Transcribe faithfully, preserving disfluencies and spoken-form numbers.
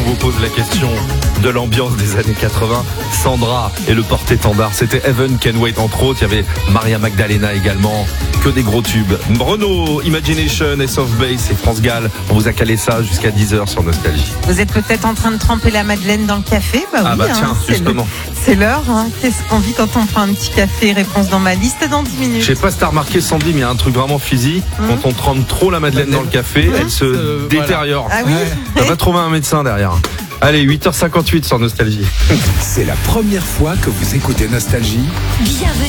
vous pose la question de l'ambiance des années quatre-vingts. Sandra et le porte-étendard, c'était Heaven Can Wait entre autres. Il y avait Maria Magdalena également. Que des gros tubes. Renaud, Imagination et Soft Bass et France Gall. On vous a calé ça jusqu'à dix heures sur Nostalgie. Vous êtes peut-être en train de tremper la madeleine dans le café. Bah ah oui, bah hein, tiens, c'est justement. Le, c'est l'heure. Hein. Qu'est-ce qu'on vit quand on prend un petit café? Réponse dans ma liste dans dix minutes. Je sais pas si t'as remarqué, Sandy, mais il y a un truc vraiment physique. Mmh. Quand on trempe trop la madeleine, madeleine. dans le café, mmh. elle se euh, détériore. Voilà. Ah oui. T'as pas trouvé un médecin derrière. Allez, huit heures cinquante-huit sur Nostalgie. C'est la première fois que vous écoutez Nostalgie. Bienvenue.